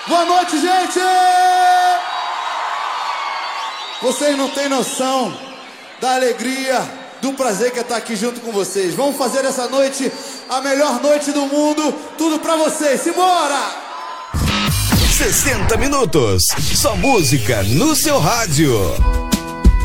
Boa noite, gente! Vocês não têm noção da alegria, do prazer que é estar aqui junto com vocês. Vamos fazer essa noite a melhor noite do mundo. Tudo pra vocês. Simbora! 60 minutos. Só música no seu rádio.